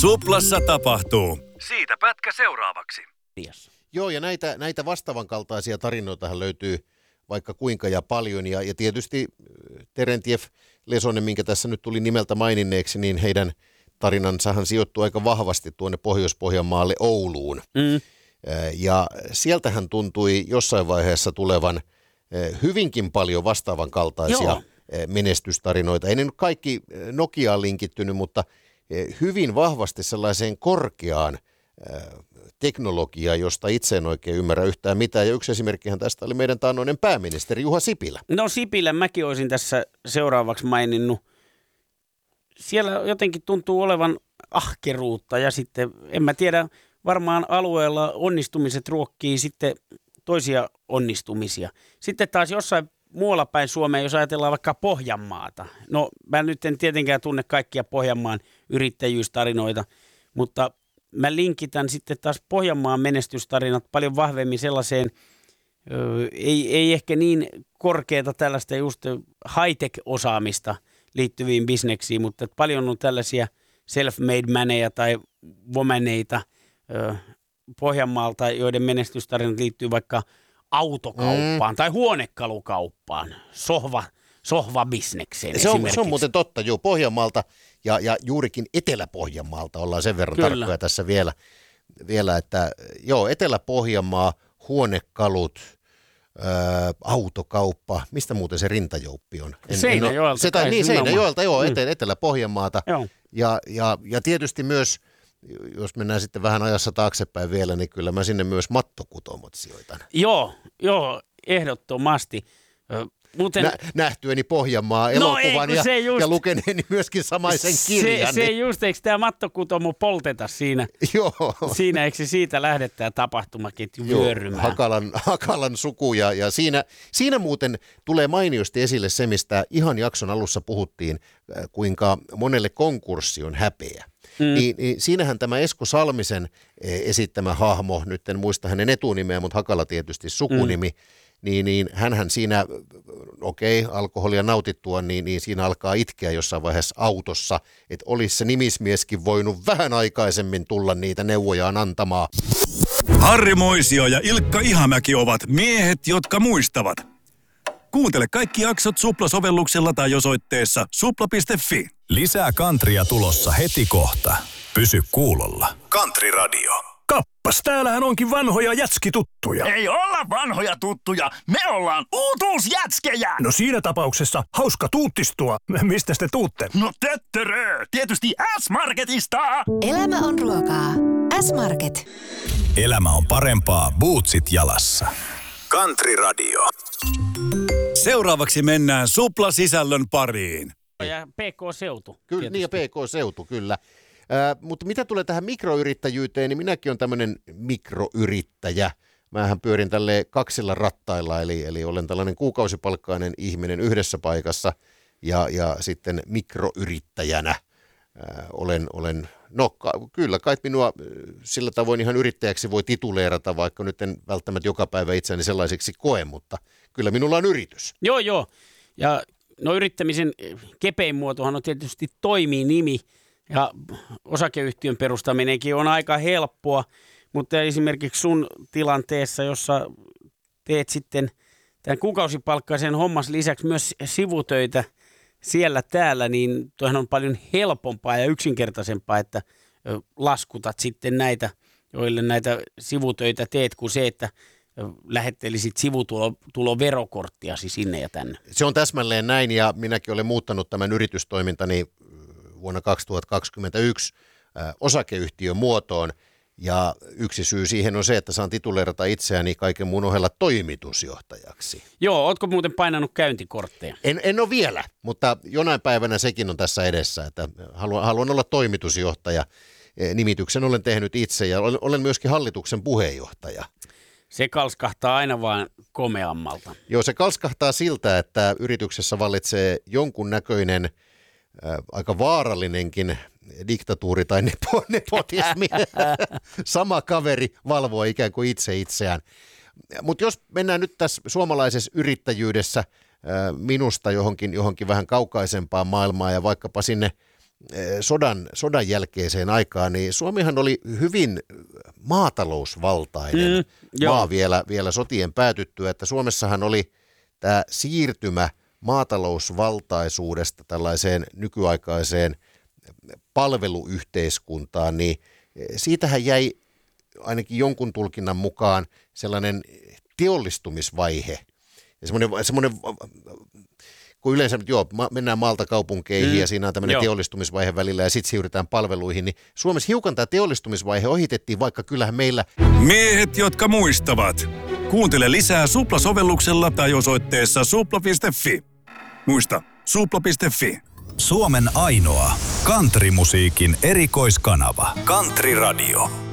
Suplassa tapahtuu. Siitä pätkä seuraavaksi. Joo, ja näitä vastaavan kaltaisia tarinoitahan löytyy vaikka kuinka ja paljon. Ja tietysti Terentjev, Lesonen, minkä tässä nyt tuli nimeltä maininneeksi, niin heidän tarinansahan sijoittuu aika vahvasti tuonne Pohjois-Pohjanmaalle Ouluun. Ja sieltähän tuntui jossain vaiheessa tulevan hyvinkin paljon vastaavan kaltaisia menestystarinoita. Ei ne nyt kaikki Nokiaan linkittynyt, mutta hyvin vahvasti sellaiseen korkeaan teknologiaan, josta itse en oikein ymmärrä yhtään mitään. Ja yksi esimerkkihän tästä oli meidän taannoinen pääministeri Juha Sipilä. No Sipilä mäkin olisin tässä seuraavaksi maininnut. Siellä jotenkin tuntuu olevan ahkeruutta ja sitten, en mä tiedä, varmaan alueella onnistumiset ruokkii sitten toisia onnistumisia. Sitten taas jossain muualla päin Suomea, jos ajatellaan vaikka Pohjanmaata. No mä nyt en tietenkään tunne kaikkia Pohjanmaan yrittäjyystarinoita, mutta mä linkitän sitten taas Pohjanmaan menestystarinat paljon vahvemmin sellaiseen, ei ehkä niin korkeata tällaista just high-tech-osaamista liittyviin bisneksiin, mutta paljon on tällaisia self-made maneja tai womaneita Pohjanmaalta, joiden menestystarinat liittyy vaikka autokauppaan tai huonekalukauppaan, sohvabisnekseen esimerkiksi. Se on muuten totta, joo, Pohjanmaalta ja juurikin Etelä-Pohjanmaalta ollaan sen verran tarkkoja tässä vielä, että joo, Etelä-Pohjanmaa, huonekalut, autokauppa, mistä muuten se Rintajouppi on? Seinäjoelta. Seinäjoelta, joo, Etelä-Pohjanmaata. Ja tietysti myös, jos mennään sitten vähän ajassa taaksepäin vielä, niin kyllä mä sinne myös mattokutomot sijoitan. Joo, ehdottomasti. Nähtyäni Pohjanmaa elokuvan ja lukeneeni myöskin samaisen kirjan. Se just, eikö tämä mattokutomo polteta siinä? Joo. Siinä, eikö siitä lähde tämä tapahtumaketju vyörymään? Hakalan suku ja siinä muuten tulee mainiosti esille se, mistä ihan jakson alussa puhuttiin, kuinka monelle konkurssi on häpeä. Niin siinähän tämä Esko Salmisen esittämä hahmo, nyt en muista hänen etunimeä, mutta Hakala tietysti sukunimi, niin hänhän siinä, alkoholia nautittua, niin siinä alkaa itkeä jossain vaiheessa autossa, että olisi se nimismieskin voinut vähän aikaisemmin tulla niitä neuvojaan antamaan. Harri Moisio ja Ilkka Ihamäki ovat miehet, jotka muistavat. Kuuntele kaikki jaksot Supla-sovelluksella tai osoitteessa supla.fi. Lisää kantria tulossa heti kohta. Pysy kuulolla. Country Radio. Kappas, täällähän onkin vanhoja jätskituttuja. Ei olla vanhoja tuttuja, me ollaan uutuusjätskejä! No siinä tapauksessa hauska tuuttistua. Mistä te tuutte? No töttörö, tietysti S-Marketista! Elämä on ruokaa. S-Market. Elämä on parempaa bootsit jalassa. Country Radio. Seuraavaksi mennään Supla-sisällön pariin. Ja PK-seutu. Kyllä, niin ja PK-seutu, kyllä. Mutta mitä tulee tähän mikroyrittäjyyteen, niin minäkin olen tämmöinen mikroyrittäjä. Mähän pyörin tälleen kaksilla rattailla, eli olen tällainen kuukausipalkkainen ihminen yhdessä paikassa ja sitten mikroyrittäjänä olen kyllä kai minua sillä tavoin ihan yrittäjäksi voi tituleerata, vaikka nyt en välttämättä joka päivä itseäni sellaiseksi koe, mutta kyllä minulla on yritys. Joo. Ja yrittämisen kepein muotohan on tietysti toiminimi ja osakeyhtiön perustaminenkin on aika helppoa, mutta esimerkiksi sun tilanteessa, jossa teet sitten tämän kuukausipalkkaisen hommas lisäksi myös sivutöitä siellä täällä, niin toihan on paljon helpompaa ja yksinkertaisempaa, että laskutat sitten näitä, joille näitä sivutöitä teet, kuin se, että lähettelisit sivutuloverokorttiasi sinne ja tänne. Se on täsmälleen näin, ja minäkin olen muuttanut tämän yritystoimintani vuonna 2021 osakeyhtiön muotoon, ja yksi syy siihen on se, että saan tituleerata itseäni kaiken muun ohella toimitusjohtajaksi. Joo, ootko muuten painanut käyntikortteja? En ole vielä, mutta jonain päivänä sekin on tässä edessä, että haluan olla toimitusjohtaja. Nimityksen olen tehnyt itse ja olen myöskin hallituksen puheenjohtaja. Se kalskahtaa aina vaan komeammalta. Joo, se kalskahtaa siltä, että yrityksessä vallitsee jonkunnäköinen aika vaarallinenkin diktatuuri tai nepotismi. Sama kaveri valvoo ikään kuin itse itseään. Mutta jos mennään nyt tässä suomalaisessa yrittäjyydessä minusta johonkin vähän kaukaisempaan maailmaan ja vaikkapa sinne sodan jälkeiseen aikaan, niin Suomihan oli hyvin maatalousvaltainen maa vielä sotien päätyttyä, että Suomessahan oli tämä siirtymä maatalousvaltaisuudesta tällaiseen nykyaikaiseen palveluyhteiskuntaan, niin siitähän jäi ainakin jonkun tulkinnan mukaan sellainen teollistumisvaihe. Ja semmoinen, kun yleensä mennään maalta kaupunkeihin ja siinä on tämmöinen teollistumisvaihe välillä ja sitten siirrytään palveluihin, niin Suomessa hiukan tämä teollistumisvaihe ohitettiin, vaikka kyllähän meillä... Miehet, jotka muistavat. Kuuntele lisää Supla-sovelluksella tai osoitteessa supla.fi. Muista, supla.fi. Suomen ainoa countrymusiikin erikoiskanava. Country Radio.